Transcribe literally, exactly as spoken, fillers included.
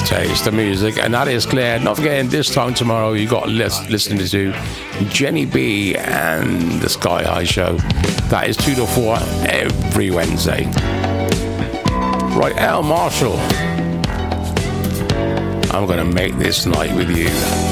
taste of music, and that is clear. Not forgetting, this time tomorrow, you got lis- listening to Jenny B and the Sky High Show. That is two to four every Wednesday. Right, Al Marshall. I'm gonna make this night with you.